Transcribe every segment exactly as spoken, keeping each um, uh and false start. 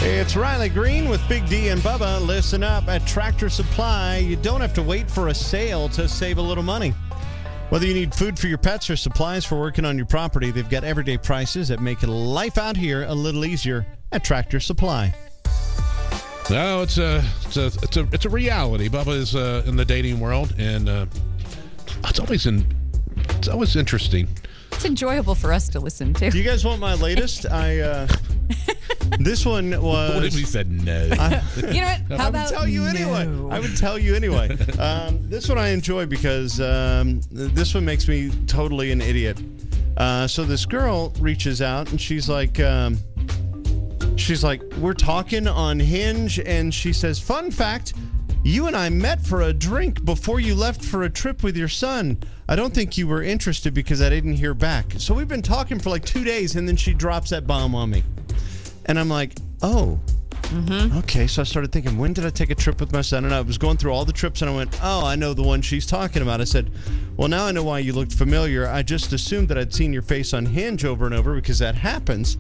It's Riley Green with Big D and Bubba. Listen up. At Tractor Supply, you don't have to wait for a sale to save a little money. Whether you need food for your pets or supplies for working on your property, they've got everyday prices that make life out here a little easier at Tractor Supply. No, it's a it's a it's a, it's a reality. Bubba is uh, in the dating world, and uh, it's always in it's always interesting. It's enjoyable for us to listen to. Do you guys want my latest? I uh, this one was. What if we said no? I, You know what? How I about would tell you no? anyway. I would tell you anyway. Um, this one I enjoy because um, this one makes me totally an idiot. Uh, so this girl reaches out and she's like, um, she's like, we're talking on Hinge, and she says, "Fun fact: you and I met for a drink before you left for a trip with your son. I don't think you were interested because I didn't hear back." So we've been talking for like two days, and then she drops that bomb on me. And I'm like, oh, mm-hmm. Okay. So I started thinking, when did I take a trip with my son? And I was going through all the trips, and I went, oh, I know the one she's talking about. I said, well, now I know why you looked familiar. I just assumed that I'd seen your face on Hinge over and over because that happens.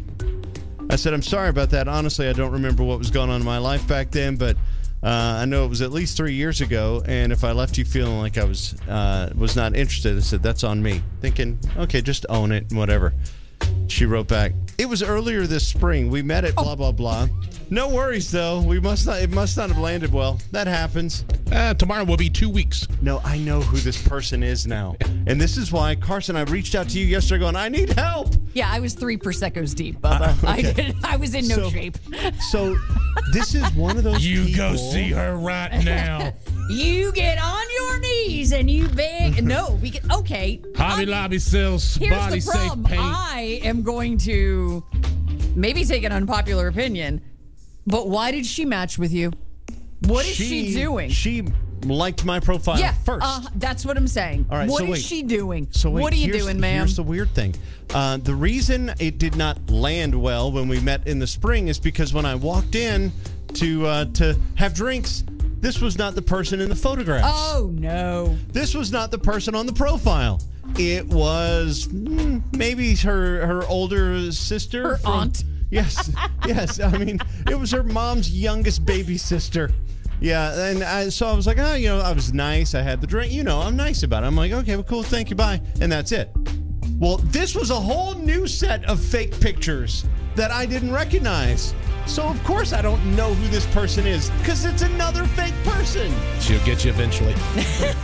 I said, I'm sorry about that. Honestly, I don't remember what was going on in my life back then, but uh, I know it was at least three years ago, and if I left you feeling like I was uh, was not interested, I said, that's on me. Thinking, okay, just own it and whatever. She wrote back, it was earlier this spring. We met at blah, blah, blah. No worries, though. We must not. It must not have landed well. That happens. Uh, tomorrow will be two weeks. No, I know who this person is now. And this is why, Carson, I reached out to you yesterday going, I need help. Yeah, I was three Prosecco's deep, Bubba. Uh, okay. I did. I was in no So- shape. So this is one of those You people. go see her right now. You get on your knees and you beg. No, we can. Okay. Hobby um, Lobby sells Here's body the safe problem. paint. I am going to maybe take an unpopular opinion, but why did she match with you? What is she, doing? She liked my profile yeah, first. uh, that's what I'm saying. All right, what so is wait. she doing? So wait, what are you here's- doing, ma'am? Here's the weird thing. Uh, the reason it did not land well when we met in the spring is because when I walked in to uh, to have drinks, this was not the person in the photographs. Oh, no. This was not the person on the profile. It was mm, maybe her her older sister. Her from- aunt. Yes, yes. I mean, it was her mom's youngest baby sister. Yeah, and I, so I was like, oh, you know, I was nice. I had the drink. You know, I'm nice about it. I'm like, okay, well, cool, thank you, bye. And that's it. Well, this was a whole new set of fake pictures that I didn't recognize. So, of course, I don't know who this person is because it's another fake person. She'll get you eventually.